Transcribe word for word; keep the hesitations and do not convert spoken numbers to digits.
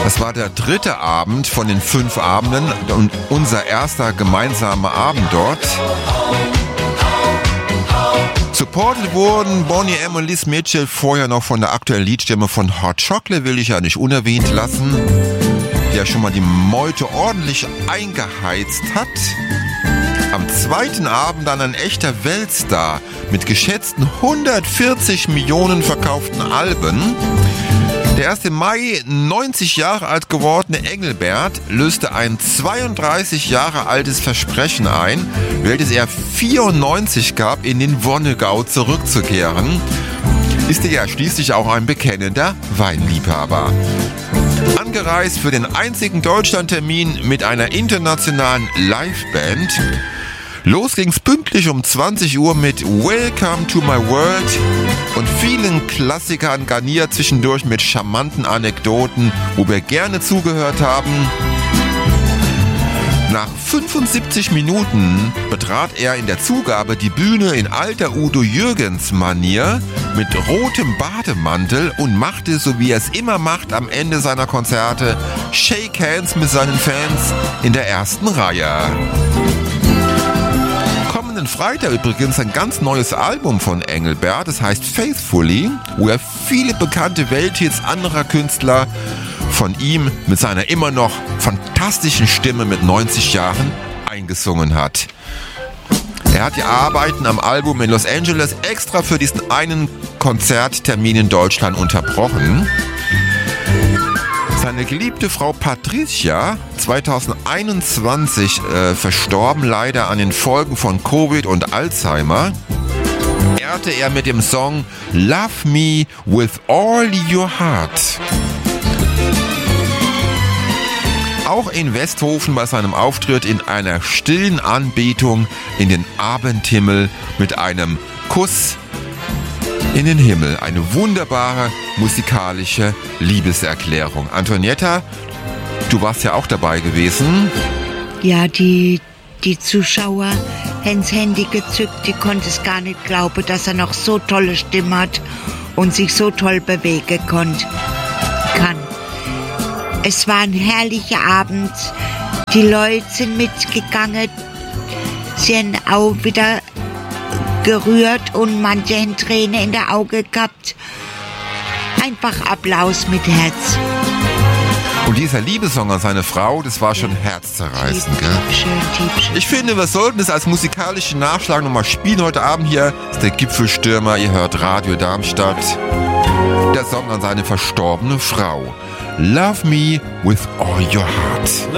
Das war der dritte Abend von den fünf Abenden und unser erster gemeinsamer Abend dort. Supported wurden Boney M. und Liz Mitchell vorher noch von der aktuellen Liedstimme von Hot Chocolate, will ich ja nicht unerwähnt lassen, die ja schon mal die Meute ordentlich eingeheizt hat. Am zweiten Abend dann ein echter Weltstar mit geschätzten hundertvierzig Millionen verkauften Alben. Der erst im Mai neunzig Jahre alt gewordene Engelbert löste ein zweiunddreißig Jahre altes Versprechen ein, welches er vierundneunzig gab, in den Wonnegau zurückzukehren. Ist er ja schließlich auch ein bekennender Weinliebhaber. Angereist für den einzigen Deutschlandtermin mit einer internationalen Liveband. Los ging's pünktlich um zwanzig Uhr mit Welcome to my world und vielen Klassikern, garniert zwischendurch mit charmanten Anekdoten, wo wir gerne zugehört haben. Nach fünfundsiebzig Minuten betrat er in der Zugabe die Bühne in alter Udo Jürgens-Manier mit rotem Bademantel und machte, so wie er es immer macht, am Ende seiner Konzerte Shake Hands mit seinen Fans in der ersten Reihe. Kommenden Freitag übrigens ein ganz neues Album von Engelbert, das heißt Faithfully, wo er viele bekannte Welthits anderer Künstler von ihm mit seiner immer noch fantastischen Stimme mit neunzig Jahren eingesungen hat. Er hat die Arbeiten am Album in Los Angeles extra für diesen einen Konzerttermin in Deutschland unterbrochen. Seine geliebte Frau Patricia, zweitausendeinundzwanzig äh, verstorben, leider an den Folgen von Covid und Alzheimer, ehrte er mit dem Song Love Me With All Your Heart. Auch in Westhofen bei seinem Auftritt in einer stillen Anbetung in den Abendhimmel mit einem Kuss in den Himmel. Eine wunderbare musikalische Liebeserklärung. Antonietta, du warst ja auch dabei gewesen. Ja, die, die Zuschauer haben das Handy gezückt, die konnten es gar nicht glauben, dass er noch so tolle Stimme hat und sich so toll bewegen konnte, kann. Es war ein herrlicher Abend, die Leute sind mitgegangen, sie haben auch wieder gerührt und manche haben Tränen in der Augen gehabt. Einfach Applaus mit Herz. Und dieser Liebessong an seine Frau, das war schon herzzerreißend, gell? Schön, tiefschön. Ich finde, wir sollten es als musikalischen Nachschlag nochmal spielen heute Abend hier. Das ist der Gipfelstürmer, ihr hört Radio Darmstadt. Der Song an seine verstorbene Frau. Love Me With All Your Heart.